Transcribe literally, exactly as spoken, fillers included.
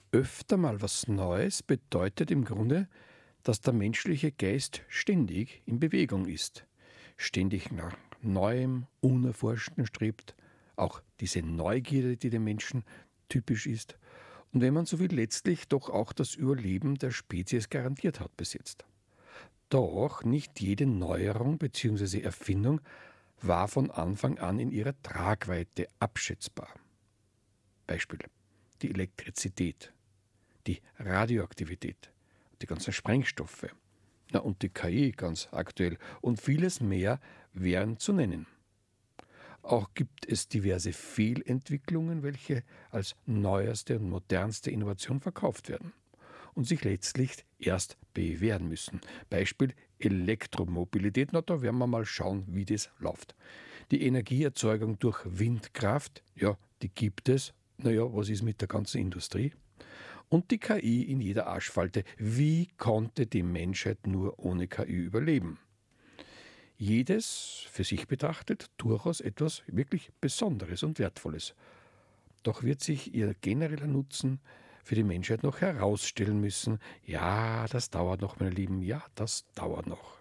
öfter mal was Neues bedeutet im Grunde, dass der menschliche Geist ständig in Bewegung ist, ständig nach Neuem, Unerforschten strebt, auch diese Neugierde, die dem Menschen typisch ist und wenn man so will, letztlich doch auch das Überleben der Spezies garantiert hat bis jetzt. Doch nicht jede Neuerung bzw. Erfindung war von Anfang an in ihrer Tragweite abschätzbar. Beispiel: die Elektrizität, die Radioaktivität, die ganzen Sprengstoffe, na und die K I ganz aktuell und vieles mehr wären zu nennen. Auch gibt es diverse Fehlentwicklungen, welche als neuerste und modernste Innovation verkauft werden und sich letztlich erst bewähren müssen. Beispiel Elektromobilität, na da werden wir mal schauen, wie das läuft. Die Energieerzeugung durch Windkraft, ja, die gibt es. Naja, was ist mit der ganzen Industrie? Und die K I in jeder Arschfalte. Wie konnte die Menschheit nur ohne K I überleben? Jedes, für sich betrachtet, durchaus etwas wirklich Besonderes und Wertvolles. Doch wird sich ihr genereller Nutzen für die Menschheit noch herausstellen müssen. Ja, das dauert noch, meine Lieben, ja, das dauert noch.